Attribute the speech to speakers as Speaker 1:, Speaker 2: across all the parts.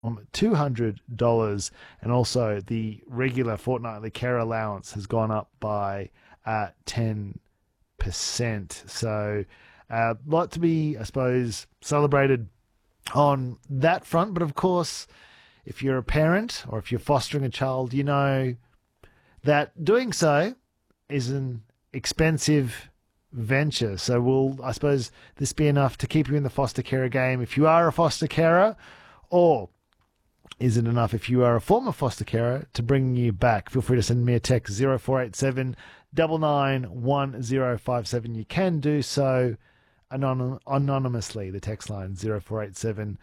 Speaker 1: $200, and also the regular fortnightly care allowance has gone up by 10%. So a lot to be, I suppose, celebrated on that front. But of course, if you're a parent or if you're fostering a child, you know that doing so is an expensive venture. So will, I suppose, this be enough to keep you in the foster carer game if you are a foster carer, or is it enough if you are a former foster carer to bring you back? Feel free to send me a text 0487 991057. You can do so anonymously. The text line 0487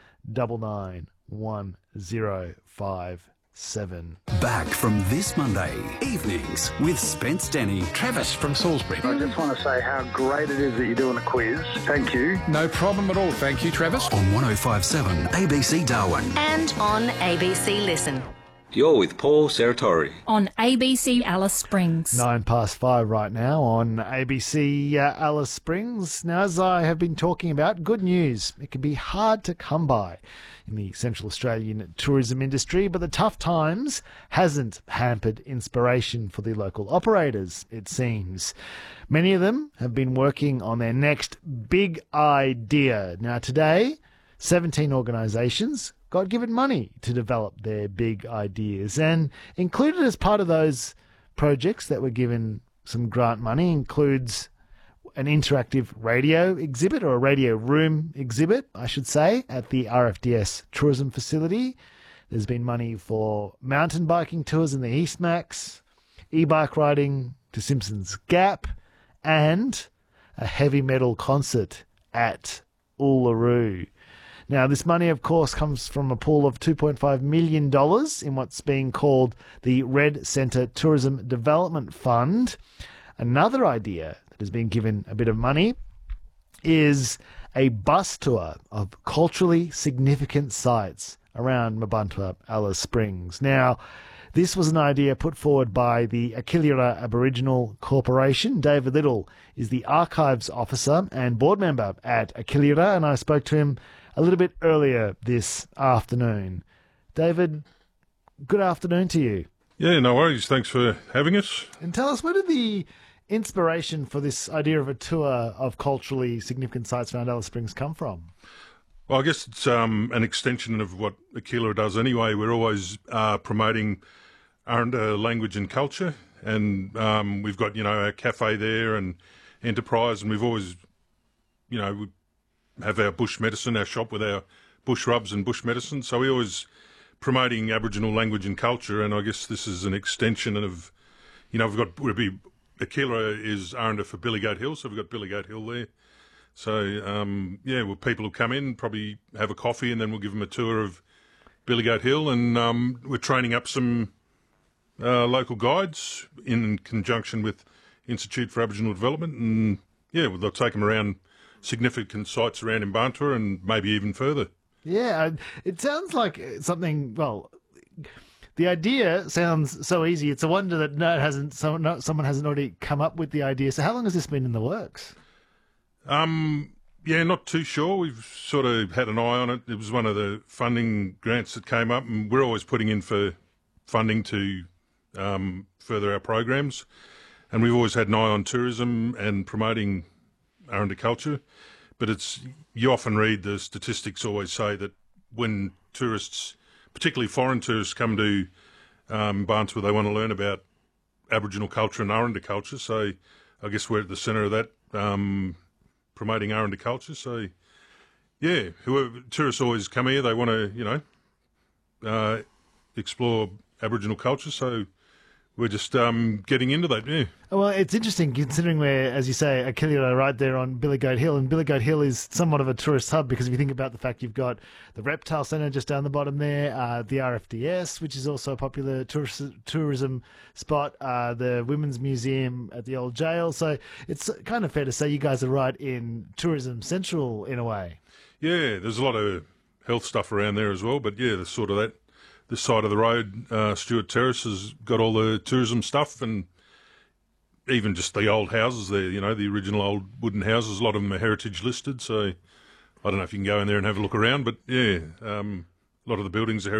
Speaker 1: 991057.
Speaker 2: Back from this Monday, evenings with Spence Denny.
Speaker 3: Travis from Salisbury.
Speaker 4: I just want to say how great it is that you're doing a quiz. Thank you.
Speaker 3: No problem at all. Thank you, Travis.
Speaker 2: On 1057 ABC Darwin.
Speaker 5: And on ABC Listen.
Speaker 6: You're with Paul Serratori.
Speaker 7: On ABC Alice Springs.
Speaker 1: 5:09 right now on ABC Alice Springs. Now, as I have been talking about, good news. It can be hard to come by in the Central Australian tourism industry, but the tough times hasn't hampered inspiration for the local operators, it seems. Many of them have been working on their next big idea. Now, today, 17 organisations got given money to develop their big ideas, and included as part of those projects that were given some grant money includes an interactive radio exhibit, or a radio room exhibit, I should say, at the RFDS tourism facility. There's been money for mountain biking tours in the Eastmax, e-bike riding to Simpsons Gap, and a heavy metal concert at Uluru. Now, this money, of course, comes from a pool of $2.5 million in what's being called the Red Centre Tourism Development Fund. Another idea that has been given a bit of money is a bus tour of culturally significant sites around Mparntwe Alice Springs. Now, this was an idea put forward by the Akilira Aboriginal Corporation. David Little is the Archives Officer and board member at Akilira, and I spoke to him a little bit earlier this afternoon. David, good afternoon to you.
Speaker 8: Yeah, no worries. Thanks for having us.
Speaker 1: And tell us, where did the inspiration for this idea of a tour of culturally significant sites around Alice Springs come from?
Speaker 8: Well, I guess it's an extension of what Aquila does anyway. We're always promoting Aranda language and culture, and we've got, our cafe there and enterprise, and we've always, we have our bush medicine, our shop with our bush rubs and bush medicine. So we're always promoting Aboriginal language and culture, and I guess this is an extension of, Aquila is Aranda for Billy Goat Hill, so we've got Billy Goat Hill there. So, people will come in, probably have a coffee, and then we'll give them a tour of Billy Goat Hill, and we're training up some local guides in conjunction with Institute for Aboriginal Development, and they'll take them around significant sites around Mparntwe and maybe even further.
Speaker 1: Yeah, it sounds like something, well, the idea sounds so easy. It's a wonder that someone hasn't already come up with the idea. So how long has this been in the works?
Speaker 8: Not too sure. We've sort of had an eye on it. It was one of the funding grants that came up, and we're always putting in for funding to further our programs. And we've always had an eye on tourism and promoting Aranda culture, but you often read the statistics always say that when tourists, particularly foreign tourists, come to Mparntwe, they want to learn about Aboriginal culture and Aranda culture. So I guess we're at the centre of that, promoting Aranda culture. So whoever tourists always come here, they want to explore Aboriginal culture. So we're just getting into that, yeah.
Speaker 1: Well, it's interesting considering we're, as you say, Akilira right there on Billy Goat Hill, and Billy Goat Hill is somewhat of a tourist hub because if you think about the fact you've got the Reptile Centre just down the bottom there, the RFDS, which is also a popular tourism spot, the Women's Museum at the old jail. So it's kind of fair to say you guys are right in tourism central in a way.
Speaker 8: Yeah, there's a lot of health stuff around there as well, but there's sort of that. This side of the road, Stuart Terrace, has got all the tourism stuff, and even just the old houses there, the original old wooden houses. A lot of them are heritage listed, so I don't know if you can go in there and have a look around, but a lot of the buildings are